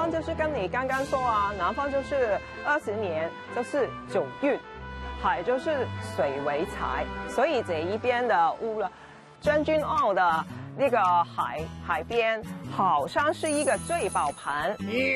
方就是跟你刚刚说啊，南方就是20年就是9运，海就是水为财，所以这一边的乌了将军澳的那个海边好像是一个聚宝盆。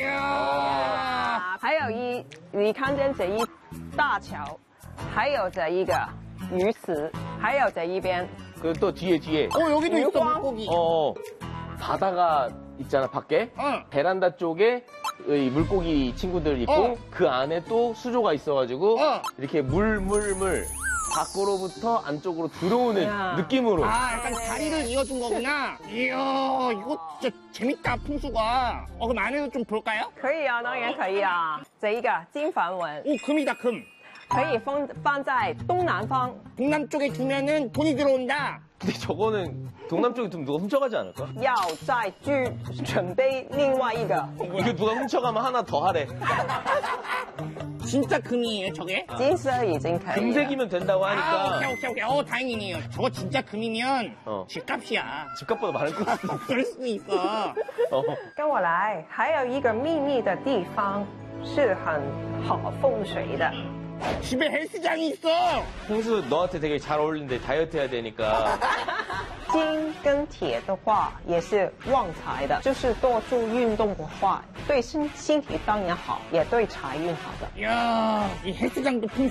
还有你看见这一大桥，还有这一个鱼池，还有这一边。 그 또 뒤에. 여기도 있어, 물고기. 물고기. 바다가 있잖아, 밖에. 응. 베란다 쪽에 이 물고기 친구들 있고 그 안에 또 수조가 있어가지고 이렇게 물 밖으로부터 안쪽으로 들어오는 야. 느낌으로. 아, 약간 다리를 이어준 거구나. 이야, 이거 진짜 재밌다, 풍수가. 그럼 안에서 좀 볼까요? 可以啊，当然可以啊。这一个金梵文 오, 금이다, 금. 可以放在东南方， 동남쪽에 두면은 돈이 들어온다. 근데 저거는 동남쪽에 두면 누가 훔쳐가지 않을까? 要再准备另外一个 이거 누가 훔쳐가면 하나 더 하래. 진짜 금이에요, 저게? 金色已经可以了。 금색이면 된다고 아, 하니까 오케이. 다행이네요. 저거 진짜 금이면 집값이야. 집값보다 많을 것 같아. 그럴 수도 있어. 跟我来，还有一个秘密的地方是很好风水的。 집에 헬스장이 있어. 홍수 너한테 되게 잘 어울리는데 다이어트 해야 되니까. 金跟铁的话也是旺财的，就是多做运动的话，对身体当然好，也对财运好的。 이야, 이 헬스장도